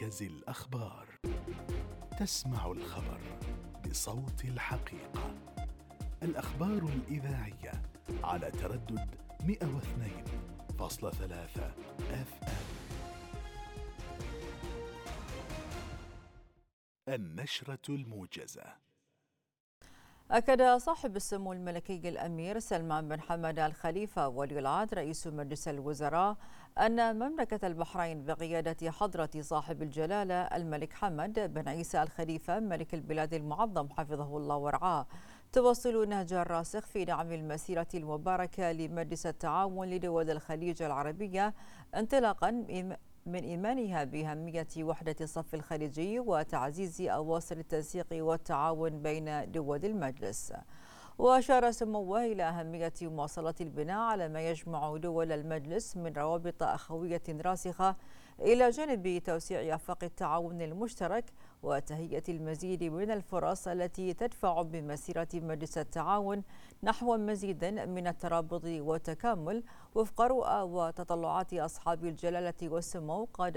موجز الأخبار. تسمع الخبر بصوت الحقيقة. الأخبار الإذاعية على تردد 102.3 FM. النشرة الموجزة. أكد صاحب السمو الملكي الأمير سلمان بن حمد آل خليفة ولي العهد رئيس مجلس الوزراء أن مملكة البحرين بقيادة حضرة صاحب الجلالة الملك حمد بن عيسى آل خليفة ملك البلاد المعظم حفظه الله ورعاه توصل نهجا الراسخ في دعم المسيرة المباركة لمجلس التعاون لدول الخليج العربية انطلاقا من إيمانها بأهمية وحدة الصف الخليجي وتعزيز أواصر التنسيق والتعاون بين دول المجلس. وأشار سموه إلى أهمية مواصلة البناء على ما يجمع دول المجلس من روابط أخوية راسخة إلى جانب توسيع آفاق التعاون المشترك وتهيئة المزيد من الفرص التي تدفع بمسيرة مجلس التعاون نحو مزيد من الترابط والتكامل وفق رؤى وتطلعات أصحاب الجلالة والسمو قادة